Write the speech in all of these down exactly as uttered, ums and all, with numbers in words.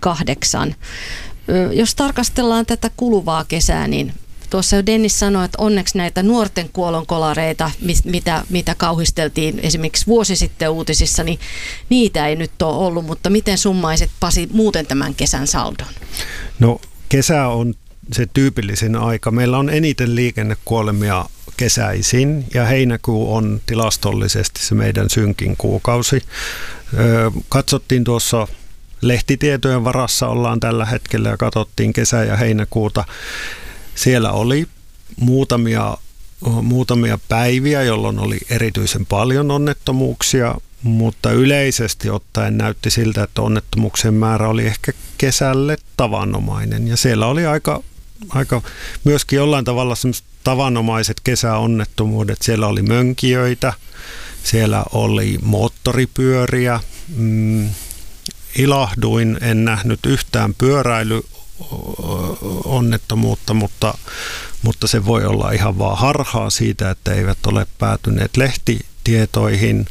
kahdeksan. Jos tarkastellaan tätä kuluvaa kesää, niin tuossa jo Dennis sanoi, että onneksi näitä nuorten kuolonkolareita, mitä, mitä kauhisteltiin esimerkiksi vuosi sitten uutisissa, niin niitä ei nyt ole ollut, mutta miten summaiset, Pasi, muuten tämän kesän saldon? No kesä on se tyypillisin aika. Meillä on eniten liikennekuolemia kesäisin ja heinäkuu on tilastollisesti se meidän synkin kuukausi. Katsottiin tuossa lehtitietojen varassa ollaan tällä hetkellä ja katsottiin kesä- ja heinäkuuta. Siellä oli muutamia, muutamia päiviä, jolloin oli erityisen paljon onnettomuuksia, mutta yleisesti ottaen näytti siltä, että onnettomuuksien määrä oli ehkä kesälle tavanomainen. Ja siellä oli aika, aika myöskin jollain tavalla sellaiset tavanomaiset kesäonnettomuudet. Siellä oli mönkijöitä, siellä oli moottoripyöriä. Mm, ilahduin, en nähnyt yhtään pyöräily onnettomuutta, mutta, mutta se voi olla ihan vaan harhaa siitä, että eivät ole päätyneet lehtitietoihin.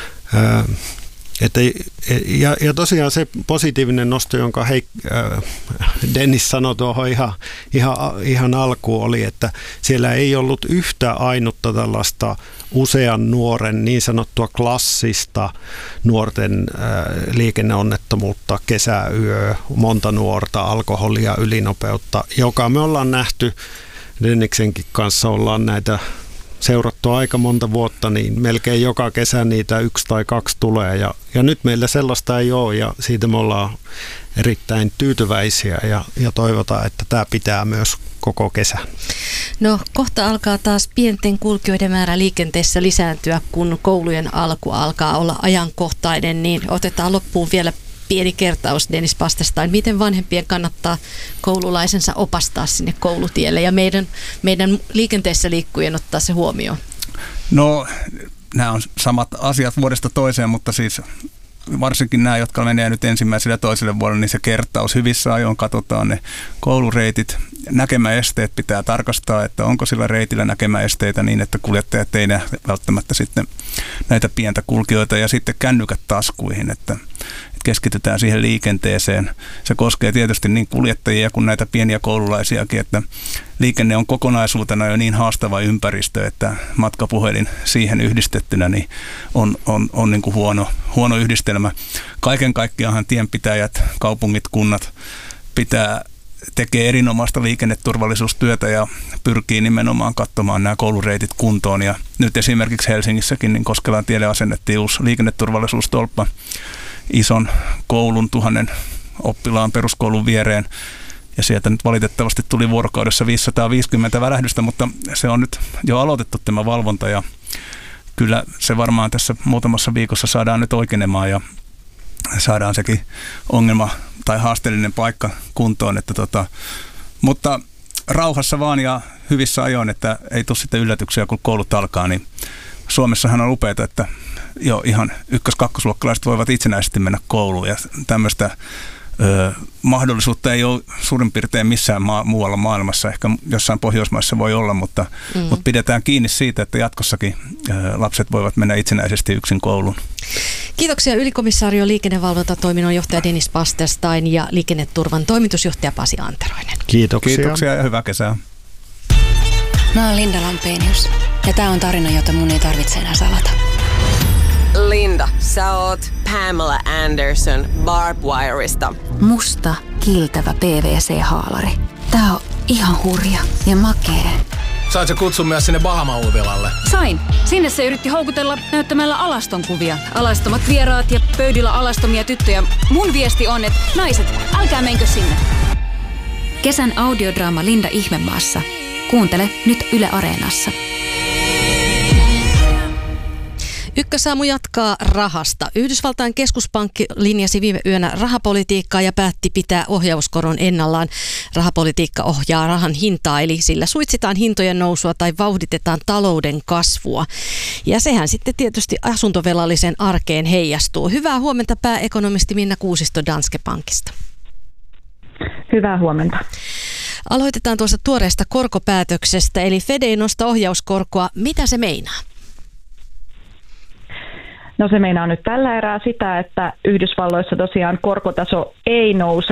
Että, ja, ja tosiaan se positiivinen nosto, jonka hei, äh, Dennis sanoi tuohon ihan, ihan, ihan alkuun, oli, että siellä ei ollut yhtä ainutta tällaista usean nuoren niin sanottua klassista nuorten äh, liikenneonnettomuutta, kesäyö, monta nuorta, alkoholia, ylinopeutta, joka me ollaan nähty Denniksenkin kanssa, ollaan näitä seurattua aika monta vuotta, niin melkein joka kesä niitä yksi tai kaksi tulee. Ja, ja nyt meillä sellaista ei ole ja siitä me ollaan erittäin tyytyväisiä ja, ja toivotaan, että tämä pitää myös koko kesän. No kohta alkaa taas pienten kulkijoiden määrä liikenteessä lisääntyä, kun koulujen alku alkaa olla ajankohtainen, niin otetaan loppuun vielä pieni kertaus Dennis Pastestain. Miten vanhempien kannattaa koululaisensa opastaa sinne koulutielle ja meidän, meidän liikenteessä liikkujien ottaa se huomioon? No, nämä on samat asiat vuodesta toiseen, mutta siis varsinkin nämä, jotka menee nyt ensimmäisellä ja toiselle vuodelle, niin se kertaus hyvissä ajoin katsotaan ne koulureitit. Näkemäesteet pitää tarkastaa, että onko sillä reitillä näkemäesteitä niin, että kuljettajat ei näe välttämättä sitten näitä pientä kulkijoita ja sitten kännykät taskuihin, että keskitytään siihen liikenteeseen. Se koskee tietysti niin kuljettajia kuin näitä pieniä koululaisiakin, että liikenne on kokonaisuutena jo niin haastava ympäristö, että matkapuhelin siihen yhdistettynä niin on, on, on niin kuin huono, huono yhdistelmä. Kaiken kaikkiaanhan tienpitäjät, kaupungit, kunnat pitää tekee erinomaista liikenneturvallisuustyötä ja pyrkii nimenomaan katsomaan nämä koulureitit kuntoon. Ja nyt esimerkiksi Helsingissäkin niin Koskelan tielle asennettiin uusi liikenneturvallisuustolppa ison koulun, tuhannen oppilaan peruskoulun viereen. Ja sieltä nyt valitettavasti tuli vuorokaudessa viisisataaviisikymmentä välähdystä, mutta se on nyt jo aloitettu tämä valvonta ja kyllä se varmaan tässä muutamassa viikossa saadaan nyt oikenemaan ja saadaan sekin ongelma tai haasteellinen paikka kuntoon. Että tota, mutta rauhassa vaan ja hyvissä ajoin, että ei tule sitten yllätyksiä, kun koulut alkaa, niin Suomessahan on upeata, että jo ihan ykkös-kakkosluokkalaiset voivat itsenäisesti mennä kouluun ja tämmöistä ö, mahdollisuutta ei ole suurin piirtein missään maa, muualla maailmassa, ehkä jossain Pohjoismaissa voi olla, mutta, mm. mutta pidetään kiinni siitä, että jatkossakin ö, lapset voivat mennä itsenäisesti yksin kouluun. Kiitoksia ylikomissaario liikennevalvontatoiminnon johtaja Dennis Pastestain ja liikenneturvan toimitusjohtaja Pasi Anteroinen. Kiitoksia. Kiitoksia ja hyvää kesää. Mä oon Linda Lampenius ja tää on tarina, jota mun ei tarvitse enää salata. Linda, sä oot Pamela Anderson Barbwireista. Musta, kiiltävä P V C-haalari. Tää on ihan hurja ja makee. Sait sä kutsun myös sinne Bahama-uutilalle? Sain. Sinne se yritti houkutella näyttämällä alaston kuvia. Alastomat vieraat ja pöydillä alastomia tyttöjä. Mun viesti on, että naiset, älkää menkö sinne. Kesän audiodraama Linda Ihmemaassa. Kuuntele nyt Yle Areenassa. Ykkösaamu jatkaa rahasta. Yhdysvaltain keskuspankki linjasi viime yönä rahapolitiikkaa ja päätti pitää ohjauskoron ennallaan. Rahapolitiikka ohjaa rahan hintaa, eli sillä suitsitaan hintojen nousua tai vauhditetaan talouden kasvua. Ja sehän sitten tietysti asuntovelallisen arkeen heijastuu. Hyvää huomenta pääekonomisti Minna Kuusisto Danske Bankista. Hyvää huomenta. Aloitetaan tuosta tuoreesta korkopäätöksestä, eli Fed ei nosta ohjauskorkoa. Mitä se meinaa? No se meinaa nyt tällä erää sitä, että Yhdysvalloissa tosiaan korkotaso ei nouse